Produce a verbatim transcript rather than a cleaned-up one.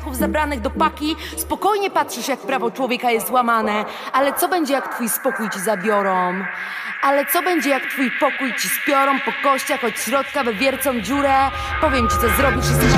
dziadków zabranych do paki, spokojnie patrzysz, jak prawo człowieka jest łamane. Ale co będzie, jak twój spokój ci zabiorą? Ale co będzie, jak twój pokój ci spiorą po kościach, od środka wywiercą dziurę? Powiem ci, co zrobisz i